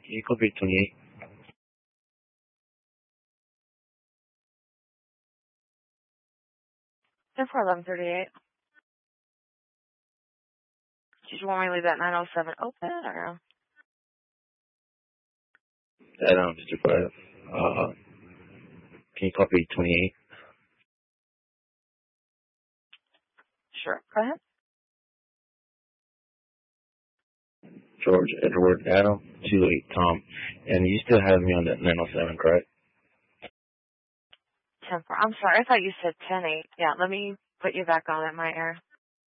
You copy 28. 10-4-11-38. Did you want me to leave that 907 open or? Mr. 5. Can you copy 28? Sure. Go ahead. George, Edward, Adam, 28, Tom. And you still have me on that 907, correct? 10-4. I'm sorry. I thought you said 10-8. Yeah, let me put you back on at my air.